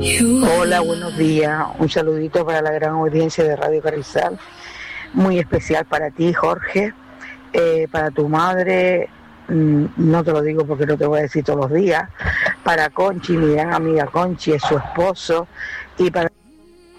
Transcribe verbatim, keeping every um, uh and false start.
Hola, buenos días. Un saludito para la gran audiencia de Radio Carrizal. Muy especial para ti, Jorge, eh, para tu madre, mmm, no te lo digo porque no te voy a decir todos los días, para Conchi, mi gran amiga Conchi, es su esposo, y para